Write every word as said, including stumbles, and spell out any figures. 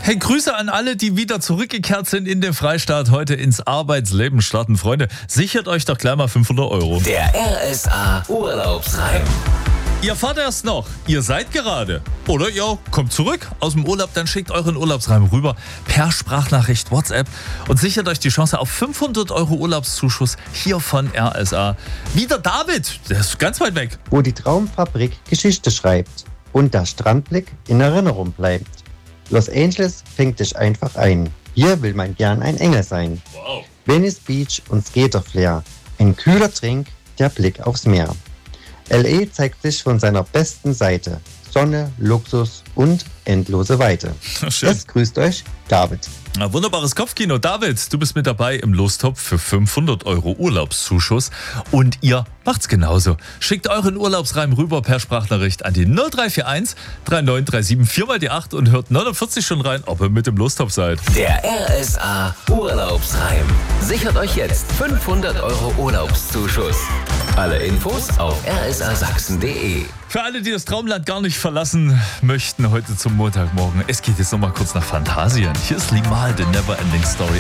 Hey, Grüße an alle, die wieder zurückgekehrt sind in den Freistaat, heute ins Arbeitsleben starten. Freunde, sichert euch doch gleich mal fünfhundert Euro. Der R S A Urlaubsreim. Ihr fahrt erst noch, ihr seid gerade. Oder ihr kommt zurück aus dem Urlaub, dann schickt euren Urlaubsreim rüber per Sprachnachricht, WhatsApp und sichert euch die Chance auf fünfhundert Euro Urlaubszuschuss hier von R S A. Wieder David, der ist ganz weit weg. Wo die Traumfabrik Geschichte schreibt und der Strandblick in Erinnerung bleibt. Los Angeles fängt dich einfach ein. Hier will man gern ein Engel sein. Wow. Venice Beach und Skaterflair. Ein kühler Trink, der Blick aufs Meer. L A zeigt sich von seiner besten Seite. Sonne, Luxus und endlose Weite. Schön. Es grüßt euch, David. Na, wunderbares Kopfkino. David, du bist mit dabei im Lostopf für fünfhundert Euro Urlaubszuschuss. Und ihr macht's genauso. Schickt euren Urlaubsreim rüber per Sprachnachricht an die null drei vier eins drei neun drei sieben vier mal die acht und hört neunundvierzig schon rein, ob ihr mit dem Lostopf seid. Der R S A Urlaubsreim. Sichert euch jetzt fünfhundert Euro Urlaubszuschuss. Alle Infos auf r s a sachsen punkt d e. Für alle, die das Traumland gar nicht verlassen möchten, heute zum Montagmorgen. Es geht jetzt nochmal kurz nach Phantasien. Hier ist Limal, The Never Ending Story.